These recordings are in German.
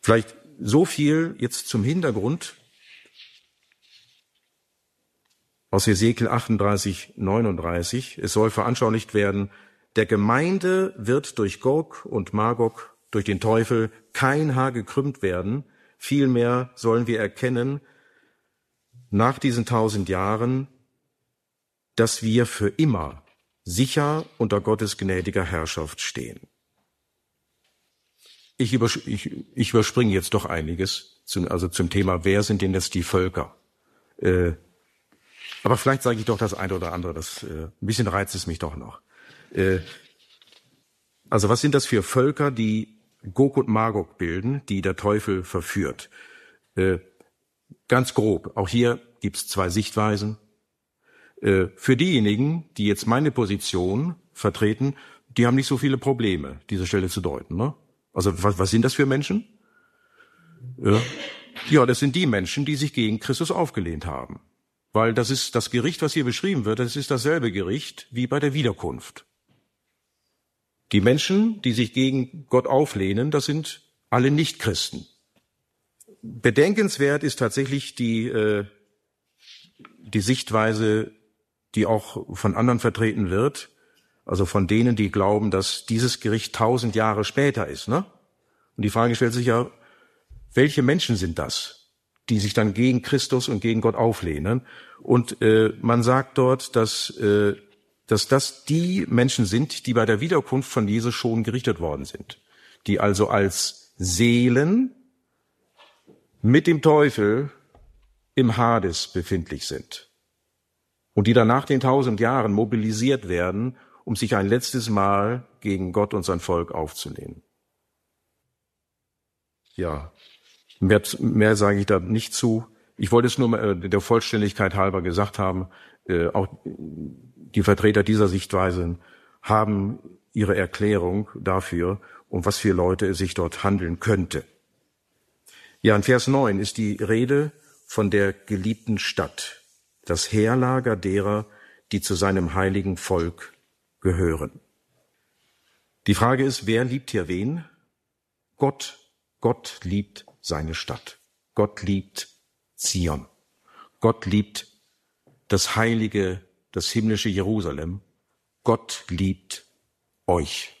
Vielleicht so viel jetzt zum Hintergrund aus Hesekiel 38, 39. Es soll veranschaulicht werden, der Gemeinde wird durch Gog und Magog, durch den Teufel, kein Haar gekrümmt werden. Vielmehr sollen wir erkennen, nach diesen 1000 Jahren, dass wir für immer sicher unter Gottes gnädiger Herrschaft stehen. Ich überspringe jetzt doch einiges, zum Thema, wer sind denn jetzt die Völker? Aber vielleicht sage ich doch das eine oder andere, ein bisschen reizt es mich doch noch. Also was sind das für Völker, die Gog und Magog bilden, die der Teufel verführt? Ganz grob, auch hier gibt's 2 Sichtweisen. Für diejenigen, die jetzt meine Position vertreten, die haben nicht so viele Probleme, diese Stelle zu deuten. Ne? Also was sind das für Menschen? Ja, das sind die Menschen, die sich gegen Christus aufgelehnt haben. Weil das ist das Gericht, was hier beschrieben wird, das ist dasselbe Gericht wie bei der Wiederkunft. Die Menschen, die sich gegen Gott auflehnen, das sind alle Nichtchristen. Bedenkenswert ist tatsächlich die Sichtweise, die auch von anderen vertreten wird, also von denen, die glauben, dass dieses Gericht 1000 Jahre später ist. Ne? Und die Frage stellt sich ja, welche Menschen sind das, die sich dann gegen Christus und gegen Gott auflehnen? Und man sagt dort, dass das die Menschen sind, die bei der Wiederkunft von Jesus schon gerichtet worden sind, die also als Seelen mit dem Teufel im Hades befindlich sind und die dann nach den 1000 Jahren mobilisiert werden, um sich ein letztes Mal gegen Gott und sein Volk aufzulehnen. Ja, mehr sage ich da nicht zu. Ich wollte es nur der Vollständigkeit halber gesagt haben, auch die Vertreter dieser Sichtweisen haben ihre Erklärung dafür, um was für Leute es sich dort handeln könnte. Ja, in Vers 9 ist die Rede von der geliebten Stadt, das Heerlager derer, die zu seinem heiligen Volk gehören. Die Frage ist, wer liebt hier wen? Gott. Gott liebt seine Stadt. Gott liebt Zion. Gott liebt das heilige, das himmlische Jerusalem. Gott liebt euch.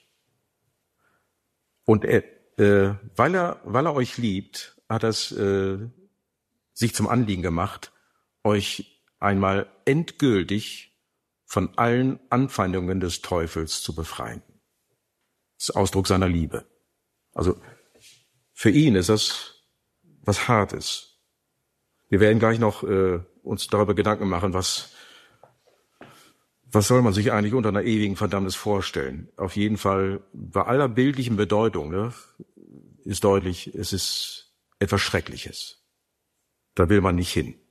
Und weil er euch liebt, hat er es sich zum Anliegen gemacht, euch einmal endgültig von allen Anfeindungen des Teufels zu befreien. Das ist Ausdruck seiner Liebe. Also für ihn ist das was Hartes. Wir werden gleich noch uns darüber Gedanken machen, was soll man sich eigentlich unter einer ewigen Verdammnis vorstellen. Auf jeden Fall, bei aller bildlichen Bedeutung, ne, ist deutlich, es ist etwas Schreckliches. Da will man nicht hin.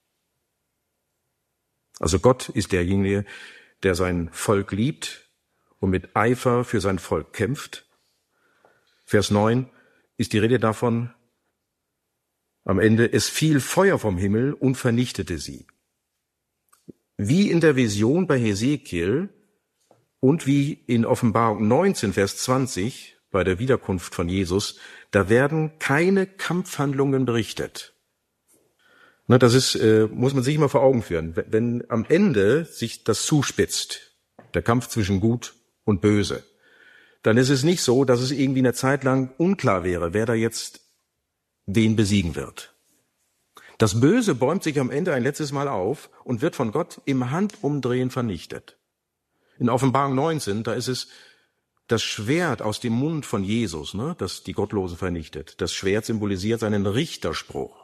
Also Gott ist derjenige, der sein Volk liebt und mit Eifer für sein Volk kämpft. Vers 9 ist die Rede davon, am Ende, es fiel Feuer vom Himmel und vernichtete sie. Wie in der Vision bei Hesekiel und wie in Offenbarung 19, Vers 20, bei der Wiederkunft von Jesus, da werden keine Kampfhandlungen berichtet. Na, das ist, muss man sich immer vor Augen führen. Wenn am Ende sich das zuspitzt, der Kampf zwischen Gut und Böse, dann ist es nicht so, dass es irgendwie eine Zeit lang unklar wäre, wer da jetzt wen besiegen wird. Das Böse bäumt sich am Ende ein letztes Mal auf und wird von Gott im Handumdrehen vernichtet. In Offenbarung 19, da ist es das Schwert aus dem Mund von Jesus, ne, das die Gottlosen vernichtet. Das Schwert symbolisiert seinen Richterspruch.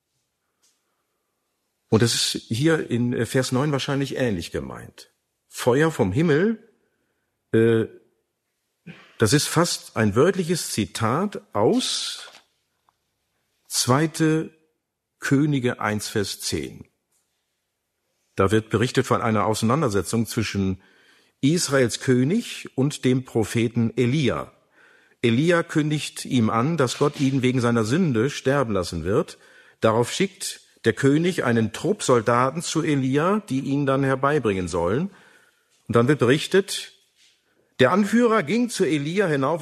Und das ist hier in Vers 9 wahrscheinlich ähnlich gemeint. Feuer vom Himmel, das ist fast ein wörtliches Zitat aus 2. Könige 1, Vers 10. Da wird berichtet von einer Auseinandersetzung zwischen Israels König und dem Propheten Elia. Elia kündigt ihm an, dass Gott ihn wegen seiner Sünde sterben lassen wird. Darauf schickt der König einen Trupp Soldaten zu Elia, die ihn dann herbeibringen sollen. Und dann wird berichtet, der Anführer ging zu Elia hinauf